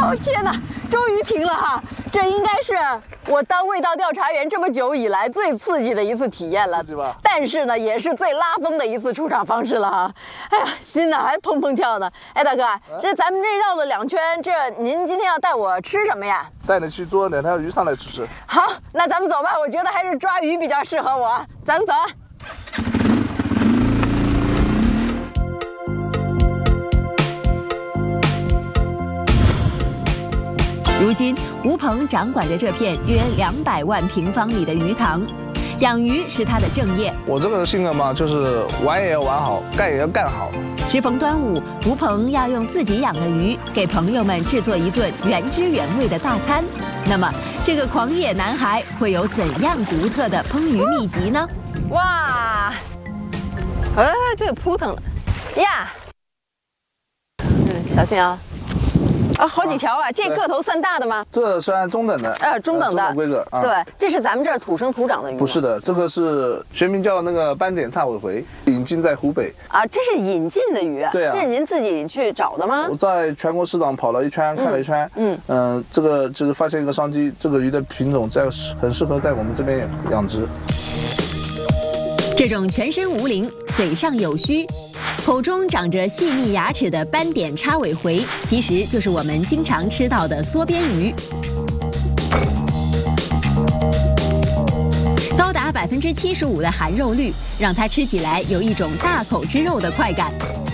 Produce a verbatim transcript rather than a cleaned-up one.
哦天哪，终于停了哈！这应该是我当味道调查员这么久以来最刺激的一次体验了， 刺激吧？ 但是呢，也是最拉风的一次出场方式了哈！哎呀，心呐还砰砰跳呢。哎，大哥，这咱们这绕了两圈，这您今天要带我吃什么呀？ 带你去捉两条鱼上来吃吃。 好，那咱们走吧。我觉得还是抓鱼比较适合我，咱们走啊。 如今，吴鹏掌管着这片约两百万平方里的鱼塘，养鱼是他的正业。 我这个性格嘛，就是玩也要玩好，干也要干好。 适逢端午，吴鹏要用自己养的鱼给朋友们制作一顿原汁原味的大餐。那么，这个狂野男孩会有怎样独特的烹鱼秘籍呢？ 哇，哎，这个扑腾了呀！嗯，小心啊！啊，好几条啊！这个头算大的吗？ 这算中等的， 呃，中等的， 中等规格啊。 对，这是咱们这儿土生土长的鱼。 不是的，这个是学名叫那个斑点叉尾回，引进在湖北。 啊，这是引进的鱼。 对啊。 这是您自己去找的吗？ 我在全国市场跑了一圈，看了一圈。嗯嗯、呃，这个就是发现一个商机，这个鱼的品种在很适合在我们这边养殖。 这种全身无鳞、嘴上有须、口中长着细密牙齿的斑点叉尾回，其实就是我们经常吃到的缩边鱼。高达百分之七十五的含肉率，让它吃起来有一种大口吃肉的快感。